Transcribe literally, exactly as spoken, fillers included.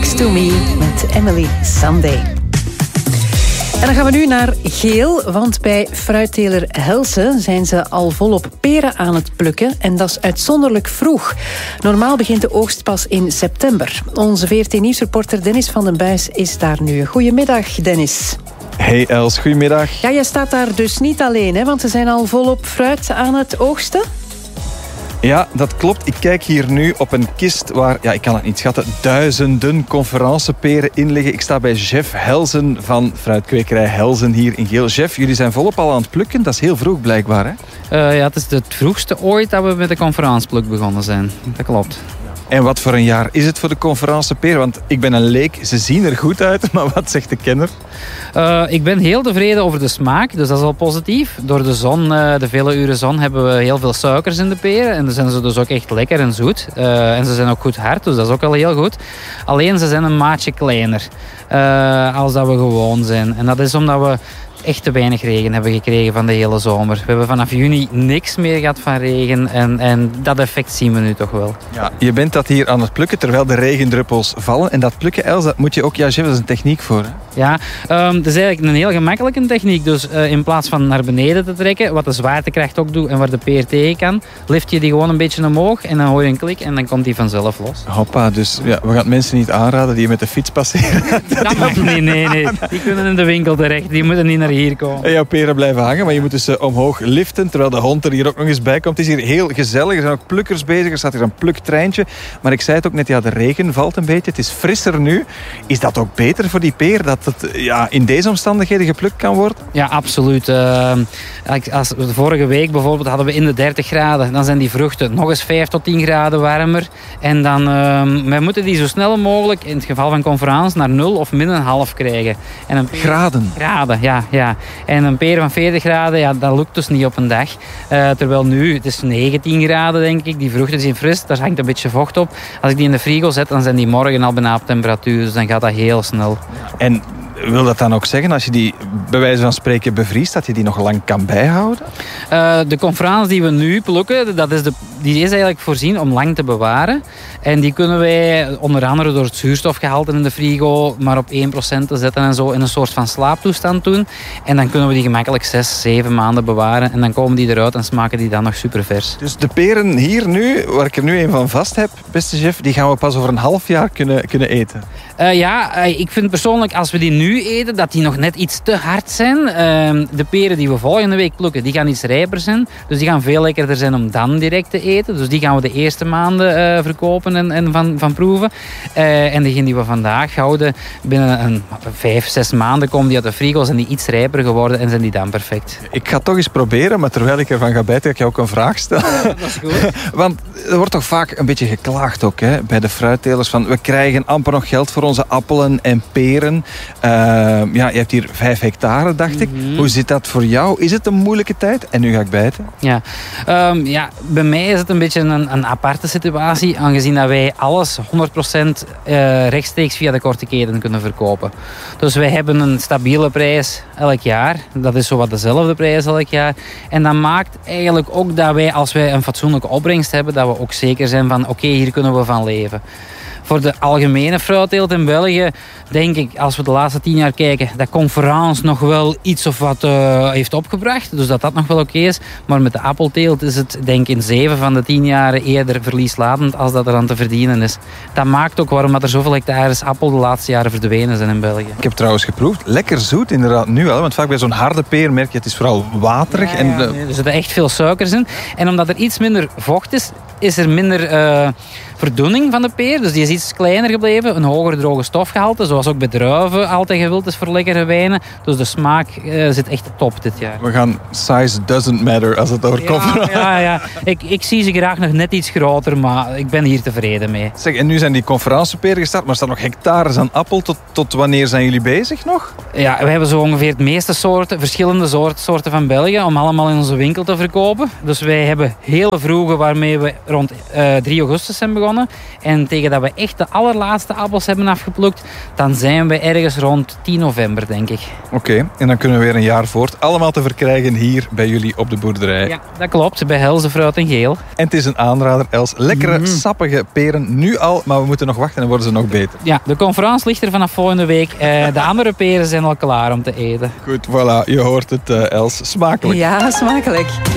Next to Me met Emily Sandé. En dan gaan we nu naar geel, want bij fruitteler Helsen zijn ze al volop peren aan het plukken en dat is uitzonderlijk vroeg. Normaal begint de oogst pas in september. Onze V R T-nieuwsreporter Dennis van den Buis is daar nu. Goedemiddag, Dennis. Hey Els, goedemiddag. Ja, jij staat daar dus niet alleen, hè, want ze zijn al volop fruit aan het oogsten. Ja, dat klopt. Ik kijk hier nu op een kist waar, ja, ik kan het niet schatten, duizenden conferenceperen in liggen. Ik sta bij Jeff Helsen van fruitkwekerij Helsen hier in Geel. Jeff, jullie zijn volop al aan het plukken. Dat is heel vroeg blijkbaar, hè? Uh, ja, het is het vroegste ooit dat we met de conferencepluk begonnen zijn. Dat klopt. En wat voor een jaar is het voor de conferencepeer? Want ik ben een leek, ze zien er goed uit, maar wat zegt de kenner? Uh, ik ben heel tevreden over de smaak, dus dat is al positief. Door de zon, uh, de vele uren zon, hebben we heel veel suikers in de peren. En dan zijn ze dus ook echt lekker en zoet. Uh, en ze zijn ook goed hard, dus dat is ook al heel goed. Alleen ze zijn een maatje kleiner uh, als dat we gewoon zijn. En dat is omdat we echt te weinig regen hebben gekregen van de hele zomer. We hebben vanaf juni niks meer gehad van regen en, en dat effect zien we nu toch wel. Ja, je bent dat hier aan het plukken terwijl de regendruppels vallen. En dat plukken, Els, dat moet je ook... Ja, Jeff, dat is een techniek voor, hè? Ja, um, dat is eigenlijk een heel gemakkelijke techniek. Dus uh, in plaats van naar beneden te trekken, wat de zwaartekracht ook doet en waar de peer tegen kan, lift je die gewoon een beetje omhoog en dan hoor je een klik en dan komt die vanzelf los. Hoppa, dus ja, we gaan het mensen niet aanraden die met de fiets passeren. Dat mag niet, nee, nee. Die kunnen in de winkel terecht, die moeten niet naar hier komen. En jouw peren blijven hangen, maar je moet dus uh, omhoog liften, terwijl de hond er hier ook nog eens bij komt. Het is hier heel gezellig, er zijn ook plukkers bezig, er staat hier een pluktreintje. Maar ik zei het ook net, ja, de regen valt een beetje, het is frisser nu. Is dat ook beter voor die peer, dat het ja, in deze omstandigheden geplukt kan worden? Ja, absoluut. Uh, als, vorige week bijvoorbeeld hadden we in de dertig graden, dan zijn die vruchten nog eens vijf tot tien graden warmer. En dan, uh, wij moeten die zo snel mogelijk, in het geval van conferentie, naar nul of min een half krijgen. En een peer, graden? Graden, ja, ja. En een peer van veertig graden, ja, dat lukt dus niet op een dag. Uh, terwijl nu, het is negentien graden denk ik, die vruchten zijn fris, daar hangt een beetje vocht op. Als ik die in de frigo zet, dan zijn die morgen al bijna op temperatuur, dus dan gaat dat heel snel. En wil dat dan ook zeggen, als je die bij wijze van spreken bevriest, dat je die nog lang kan bijhouden? Uh, de conferentie die we nu plukken, dat is de, die is eigenlijk voorzien om lang te bewaren. En die kunnen wij onder andere door het zuurstofgehalte in de frigo maar op één procent te zetten en zo in een soort van slaaptoestand doen. En dan kunnen we die gemakkelijk zes, zeven maanden bewaren. En dan komen die eruit en smaken die dan nog super vers. Dus de peren hier nu, waar ik er nu een van vast heb, beste chef, die gaan we pas over een half jaar kunnen, kunnen eten? Uh, ja, uh, ik vind persoonlijk als we die nu eten, dat die nog net iets te hard zijn. Uh, de peren die we volgende week plukken, die gaan iets rijper zijn. Dus die gaan veel lekkerder zijn om dan direct te eten. Dus die gaan we de eerste maanden uh, verkopen en, en van, van proeven. Uh, en degene die we vandaag houden, binnen een vijf, zes maanden komen die uit de frigo, zijn die iets rijper geworden en zijn die dan perfect. Ik ga het toch eens proberen, maar terwijl ik ervan ga bijten, ga ik jou ook een vraag stellen. Ja, dat is goed. Want er wordt toch vaak een beetje geklaagd ook, hè, bij de fruittelers van we krijgen amper nog geld voor onze appelen en peren. Uh, ja, je hebt hier vijf hectare, dacht ik. Mm-hmm. Hoe zit dat voor jou? Is het een moeilijke tijd? En nu ga ik bijten. Ja, um, ja bij mij is het een beetje een, een aparte situatie, aangezien dat wij alles honderd procent uh, rechtstreeks via de korte keten kunnen verkopen. Dus wij hebben een stabiele prijs elk jaar. Dat is zowat dezelfde prijs elk jaar. En dat maakt eigenlijk ook dat wij, als wij een fatsoenlijke opbrengst hebben, dat we ook zeker zijn van oké, okay, hier kunnen we van leven. Voor de algemene fruitteelt in België, denk ik, als we de laatste tien jaar kijken, dat conferentie nog wel iets of wat uh, heeft opgebracht. Dus dat dat nog wel oké is. Maar met de appelteelt is het, denk ik, in zeven van de tien jaren eerder verlieslatend als dat er aan te verdienen is. Dat maakt ook waarom er zoveel hectares appel de laatste jaren verdwenen zijn in België. Ik heb trouwens geproefd. Lekker zoet inderdaad nu al. Want vaak bij zo'n harde peer merk je, het is vooral waterig. Ja, en ja, de... nee, er zitten echt veel suikers in. En omdat er iets minder vocht is, is er minder uh, verdoening van de peer. Dus die is iets kleiner gebleven. Een hoger droge stofgehalte. Zoals ook bij druiven altijd gewild is voor lekkere wijnen. Dus de smaak uh, zit echt top dit jaar. We gaan size doesn't matter als het over ja, komt. Ja, ja. Ik, ik zie ze graag nog net iets groter. Maar ik ben hier tevreden mee. Zeg, en nu zijn die conferentieperen gestart. Maar er staan nog hectares aan appel. Tot, tot wanneer zijn jullie bezig nog? Ja, we hebben zo ongeveer het meeste soorten, verschillende soorten, soorten van België. Om allemaal in onze winkel te verkopen. Dus wij hebben hele vroege waarmee we rond uh, drie augustus zijn begonnen. En tegen dat we echt de allerlaatste appels hebben afgeplukt, dan zijn we ergens rond tien november, denk ik. Oké, okay, en dan kunnen we weer een jaar voort. Allemaal te verkrijgen hier bij jullie op de boerderij. Ja, dat klopt. Bij Helze Fruit en Geel. En het is een aanrader, Els. Lekkere, mm. sappige peren nu al, maar we moeten nog wachten en worden ze nog beter. Ja, de conferentie ligt er vanaf volgende week. Uh, de andere peren zijn al klaar om te eten. Goed, voilà. Je hoort het, uh, Els. Smakelijk. Ja, smakelijk.